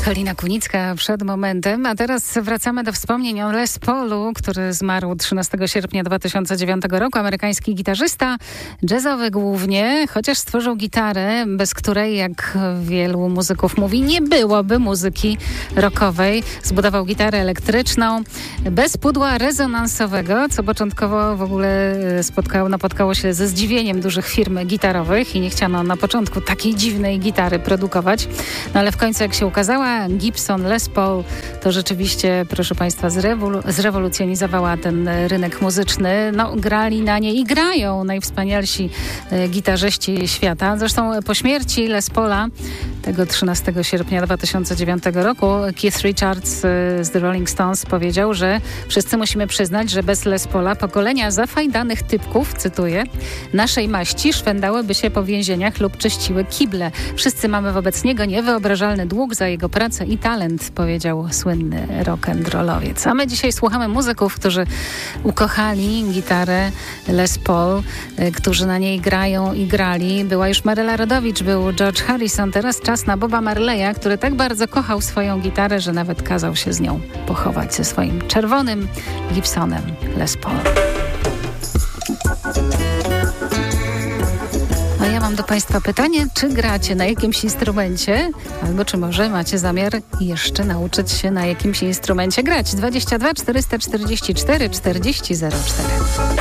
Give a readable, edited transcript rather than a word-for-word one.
Halina Kunicka przed momentem, a teraz wracamy do wspomnień o Les Paulu, który zmarł 13 sierpnia 2009 roku. Amerykański gitarzysta, jazzowy głównie, chociaż stworzył gitarę, bez której, jak wielu muzyków mówi, nie byłoby muzyki rockowej. Zbudował gitarę elektryczną, bez pudła rezonansowego, co początkowo w ogóle napotkało się ze zdziwieniem dużych firm gitarowych i nie chciano na początku takiej dziwnej gitary produkować. No ale w końcu, jak się ukazała, Gibson Les Paul to rzeczywiście, proszę Państwa, zrewolucjonizowała ten rynek muzyczny. No, grali na niej i grają najwspanialsi gitarzyści świata. Zresztą po śmierci Les Paula, tego 13 sierpnia 2009 roku, Keith Richards z The Rolling Stones powiedział, że wszyscy musimy przyznać, że bez Les Paula pokolenia zafajdanych typków, cytuję, naszej maści szwędałyby się po więzieniach lub czyściły kible. Wszyscy mamy wobec niego niewyobrażalny dług za jego pracę i talent, powiedział słynny rock'n'rollowiec. A my dzisiaj słuchamy muzyków, którzy ukochali gitarę Les Paul, którzy na niej grają i grali. Była już Maryla Rodowicz, był George Harrison, teraz czas na Boba Marleya, który tak bardzo kochał swoją gitarę, że nawet kazał się z nią pochować ze swoim czerwonym Gibsonem Les Paul. A ja mam do Państwa pytanie, czy gracie na jakimś instrumencie, albo czy może macie zamiar jeszcze nauczyć się na jakimś instrumencie grać? 22 444 40 04.